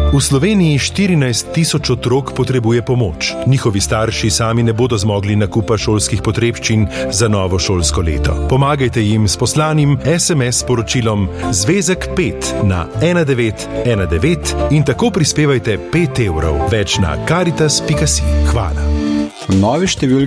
V Sloveniji 14 tisoč otrok potrebuje pomoč. Njihovi starši sami ne bodo zmogli nakupa šolskih potrebščin za novo šolsko leto. Pomagajte jim s poslanim SMS sporočilom Zvezek 5 na 1919 in tako prispevajte 5 evrov. Več na caritas.si. Hvala. V novi številki